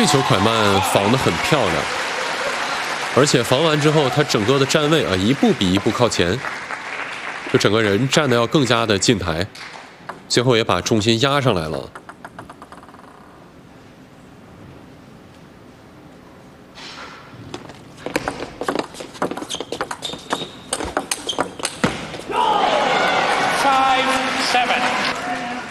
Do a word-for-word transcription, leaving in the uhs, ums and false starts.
这球蒯曼防得很漂亮，而且防完之后，他整个的站位啊，一步比一步靠前，就整个人站得要更加的进台，最后也把重心压上来了。